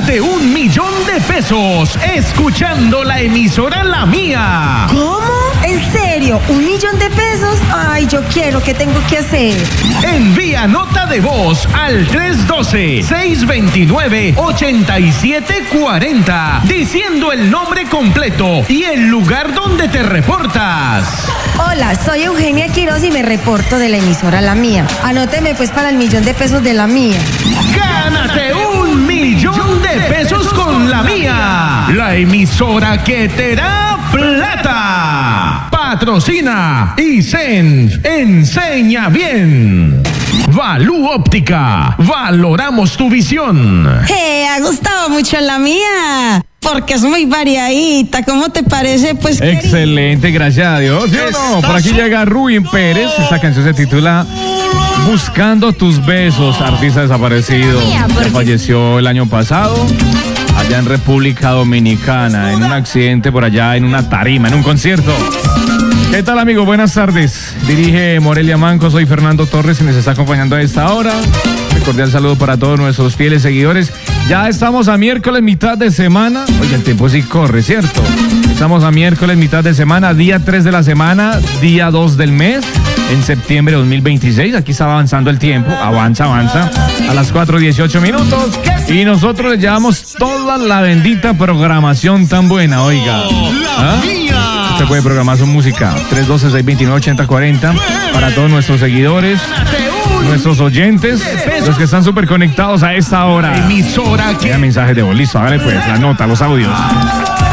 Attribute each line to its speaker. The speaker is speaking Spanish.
Speaker 1: Gánate 1 millón de pesos escuchando la emisora La Mía.
Speaker 2: ¿Cómo? ¿En serio? ¿1 millón de pesos? Ay, yo quiero. ¿Qué tengo que hacer?
Speaker 1: Envía nota de voz al 312-629-8740 diciendo el nombre completo y el lugar donde te reportas.
Speaker 2: Hola, soy Eugenia Quiroz y me reporto de la emisora La Mía. Anóteme pues para el 1 millón de pesos de La Mía.
Speaker 1: ¡Gánate 1 millón de pesos con La Mía! La emisora que te da plata. Patrocina Icen, enseña bien. Valú Óptica, valoramos tu visión.
Speaker 2: Ha gustado mucho La Mía, porque es muy variadita. ¿Cómo te parece? Pues
Speaker 3: excelente, gracias a Dios. ¿Sí o no? Por aquí llega Rubén Pérez. Esta canción se titula Buscando tus besos, artista desaparecido. Que falleció el año pasado allá en República Dominicana, en un accidente por allá, en una tarima, en un concierto. ¿Qué tal, amigo? Buenas tardes. Dirige Morelia Manco, soy Fernando Torres y nos está acompañando a esta hora. Un cordial saludo para todos nuestros fieles seguidores. Ya estamos a miércoles, mitad de semana. Oye, el tiempo sí corre, ¿cierto? Estamos a miércoles, mitad de semana, día 3 de la semana, día 2 del mes, en septiembre de 2026. Aquí está avanzando el tiempo, avanza, a las 4:18 minutos. Y nosotros le llevamos toda la bendita programación tan buena, oiga. ¿Ah? Usted puede programar su música, 312-629-8040, para todos nuestros seguidores, nuestros oyentes, los que están súper conectados a esta hora.
Speaker 1: Emisora que...
Speaker 3: Mensajes de voz, listo, hágale pues, la nota, los audios.